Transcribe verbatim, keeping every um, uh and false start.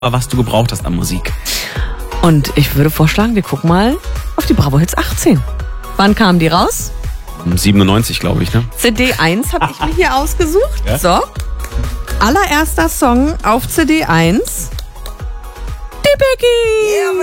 was du gebraucht hast an Musik. Und ich würde vorschlagen, wir gucken mal auf die Bravo Hits achtzehn. Wann kamen die raus? siebenundneunzig, glaube ich, ne? C D eins habe ich mir hier ausgesucht. Ja? So. Allererster Song auf C D eins. Die Becky!